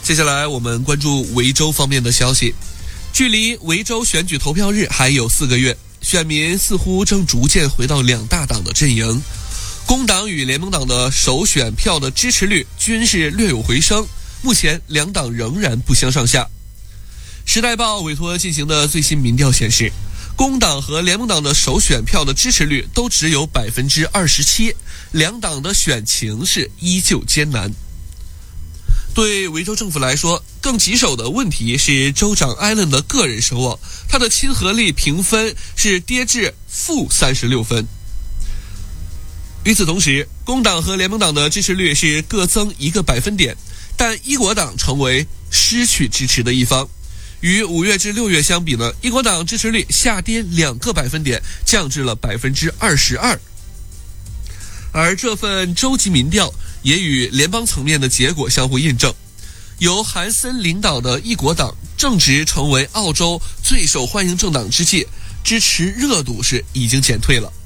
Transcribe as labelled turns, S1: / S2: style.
S1: 接下来我们关注维州方面的消息。距离维州选举投票日还有4个月，选民似乎正逐渐回到两大党的阵营。工党与联盟党的首选票的支持率均是略有回升，目前两党仍然不相上下。时代报委托进行的最新民调显示，工党和联盟党的首选票的支持率都只有 27%， 两党的选情是依旧艰难。对维州政府来说，更棘手的问题是州长艾伦的个人声望，他的亲和力评分是跌至-36分。与此同时，工党和联盟党的支持率是各增1个百分点，但一国党成为失去支持的一方。与5月至6月相比呢，一国党支持率下跌2个百分点，降至了 22%。而这份州级民调也与联邦层面的结果相互印证，由韩森领导的一国党正值成为澳洲最受欢迎政党之际，支持热度是已经减退了。